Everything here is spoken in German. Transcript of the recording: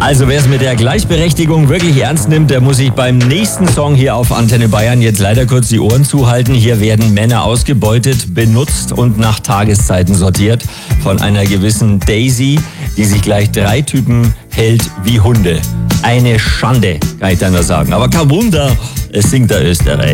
Also wer es mit der Gleichberechtigung wirklich ernst nimmt, der muss sich beim nächsten Song hier auf Antenne Bayern jetzt leider kurz die Ohren zuhalten. Hier werden Männer ausgebeutet, benutzt und nach Tageszeiten sortiert von einer gewissen Daisy, die sich gleich 3 Typen hält wie Hunde. Eine Schande, kann ich da nur sagen. Aber kein Wunder, es singt der Österreich.